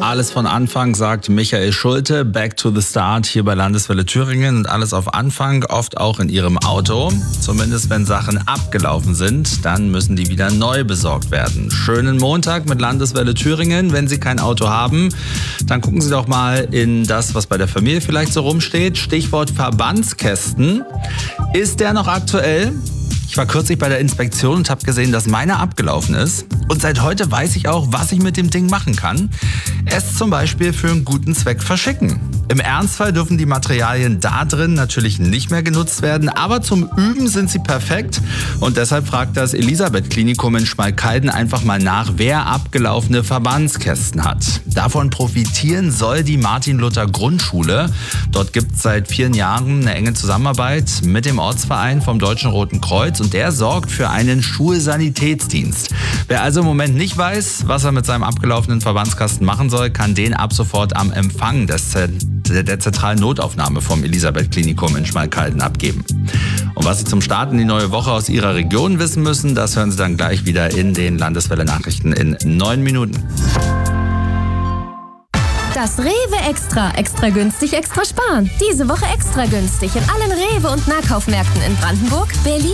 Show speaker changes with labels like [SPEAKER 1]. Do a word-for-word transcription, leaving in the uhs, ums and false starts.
[SPEAKER 1] Alles von Anfang, sagt Michael Schulte. Back to the start hier bei Landeswelle Thüringen. Und alles auf Anfang, oft auch in Ihrem Auto. Zumindest wenn Sachen abgelaufen sind, dann müssen die wieder neu besorgt werden. Schönen Montag mit Landeswelle Thüringen. Wenn Sie kein Auto haben, dann gucken Sie doch mal in das, was bei der Familie vielleicht so rumsteht. Stichwort Verbandskästen. Ist der noch aktuell? Ich war kürzlich bei der Inspektion und habe gesehen, dass meiner abgelaufen ist. Und seit heute weiß ich auch, was ich mit dem Ding machen kann. Es zum Beispiel für einen guten Zweck verschicken. Im Ernstfall dürfen die Materialien da drin natürlich nicht mehr genutzt werden, aber zum Üben sind sie perfekt. Und deshalb fragt das Elisabeth-Klinikum in Schmalkalden einfach mal nach, wer abgelaufene Verbandskästen hat. Davon profitieren soll die Martin-Luther-Grundschule. Dort gibt es seit vielen Jahren eine enge Zusammenarbeit mit dem Ortsverein vom Deutschen Roten Kreuz und der sorgt für einen Schulsanitätsdienst. Wer also im Moment nicht weiß, was er mit seinem abgelaufenen Verbandskasten machen soll, kann den ab sofort am Empfang des Z der zentralen Notaufnahme vom Elisabeth-Klinikum in Schmalkalden abgeben. Und was Sie zum Start in die neue Woche aus Ihrer Region wissen müssen, das hören Sie dann gleich wieder in den Landeswelle-Nachrichten in neun Minuten.
[SPEAKER 2] Das Rewe Extra. Extra günstig, extra sparen. Diese Woche extra günstig in allen Rewe- und Nahkaufmärkten in Brandenburg, Berlin